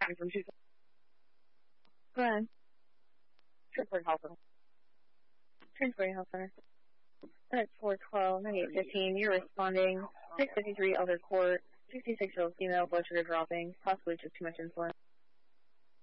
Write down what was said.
from 2. Go ahead. Transport Health Center. Transporting Health Center. At 412, 9815, you're responding. 653 Elder Court, 66-year-old female, blood sugar dropping, possibly just too much insulin.